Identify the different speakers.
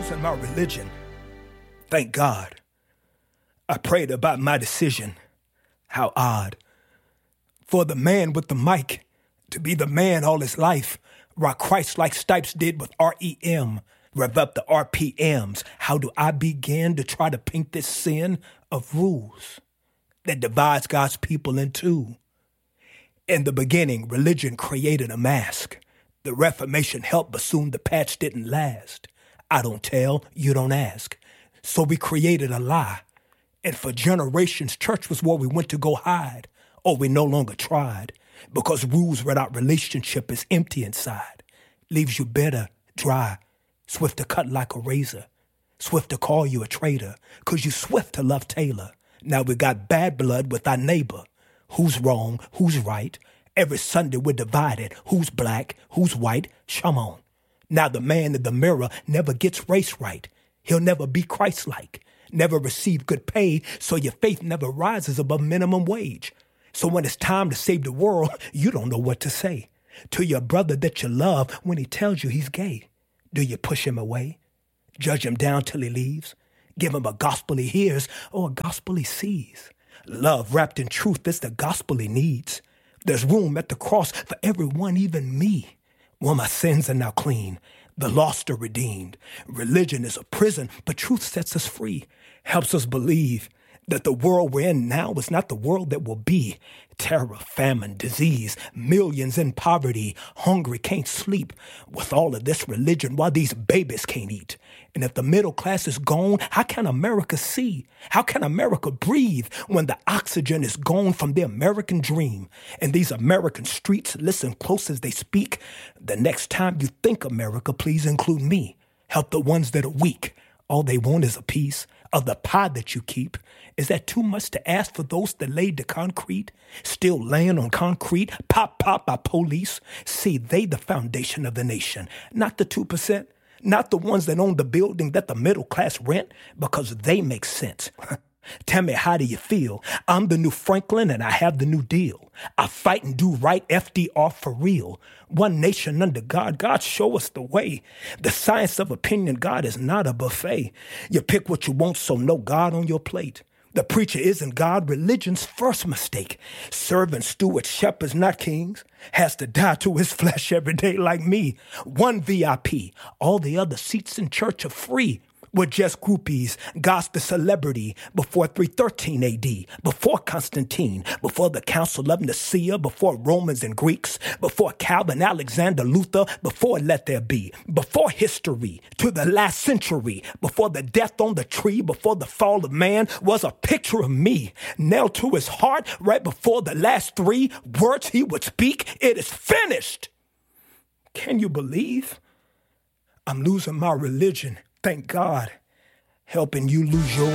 Speaker 1: losing my religion. Thank God. I prayed about my decision. How odd. For the man with the mic to be the man all his life, rock Christ like Stipes did with REM, rev up the RPMs. How do I begin to try to paint this sin of rules that divides God's people in two? In the beginning, religion created a mask. The Reformation helped, but soon the patch didn't last. I don't tell, you don't ask. So we created a lie. And for generations, church was where we went to go hide. Or we no longer tried. Because rules without relationship is empty inside. Leaves you bitter, dry, swift to cut like a razor. Swift to call you a traitor. Cause you swift to love Taylor. Now we got bad blood with our neighbor. Who's wrong? Who's right? Every Sunday we're divided. Who's black? Who's white? Come on. Now the man in the mirror never gets race right. He'll never be Christ-like. Never receive good pay, so your faith never rises above minimum wage. So when it's time to save the world, you don't know what to say to your brother that you love when he tells you he's gay. Do you push him away? Judge him down till he leaves? Give him a gospel he hears or a gospel he sees? Love wrapped in truth is the gospel he needs. There's room at the cross for everyone, even me. Well, my sins are now clean. The lost are redeemed. Religion is a prison, but truth sets us free. Helps us believe that the world we're in now is not the world that will be. Terror, famine, disease, millions in poverty, hungry, can't sleep. With all of this religion, while these babies can't eat. And if the middle class is gone, how can America see? How can America breathe when the oxygen is gone from the American dream? And these American streets listen close as they speak. The next time you think America, please include me. Help the ones that are weak. All they want is a piece of the pie that you keep. Is that too much to ask for those that laid the concrete? Still laying on concrete, pop by police? See, they the foundation of the nation, not the 2%, not the ones that own the building that the middle class rent, because they make sense. Tell me, how do you feel? I'm the new Franklin and I have the new deal. I fight and do right, FDR for real. One nation under God, God show us the way. The science of opinion, God is not a buffet. You pick what you want, so no God on your plate. The preacher isn't God, religion's first mistake. Servants, stewards, shepherds, not kings. Has to die to his flesh every day like me. One VIP, all the other seats in church are free. We're just groupies, God's the celebrity, before 313 AD, before Constantine, before the Council of Nicaea, before Romans and Greeks, before Calvin, Alexander, Luther, before Let There Be, before history, to the last century, before the death on the tree, before the fall of man, was a picture of me, nailed to his heart right before the last three words he would speak. It is finished. Can you believe? I'm losing my religion. Thank God, helping you lose yours.